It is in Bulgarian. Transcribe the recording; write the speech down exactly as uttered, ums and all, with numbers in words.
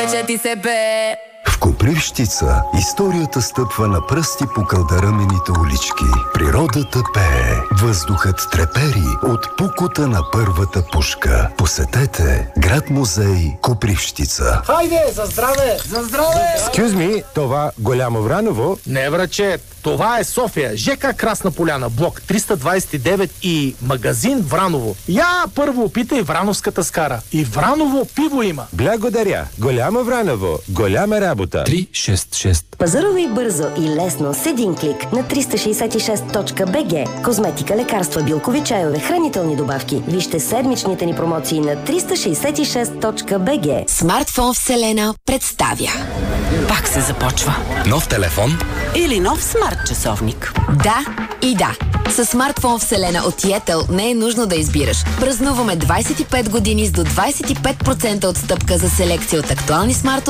вече ти се бе. В Копривщица историята стъпва на пръсти по кълдарамените улички. Природата пее, въздухът трепери от пукота на първата пушка. Посетете град-музей Копривщица. Хайде, за здраве! За здраве! Excuse me, това Голямо Враново? Не, враче, това е София, ЖК Красна поляна, блок триста двадесет и девет и магазин Враново. Я първо опитай врановската скара. И Враново пиво има. Благодаря. Голямо Враново, голяма работа. три шест шест. Пазарувай бързо и лесно с един клик на триста шейсет и шест точка би джи. Козметика, лекарства, билкови чайове, хранителни добавки. Вижте седмичните ни промоции на триста шейсет и шест точка би джи. Смартфон Вселена представя. Пак се започва. Нов телефон или нов смарт часовник. Да и да. С смартфон Вселена от Yettel не е нужно да избираш. Празнуваме двадесет и пет години с до двадесет и пет процента отстъпка за селекция от актуални смарт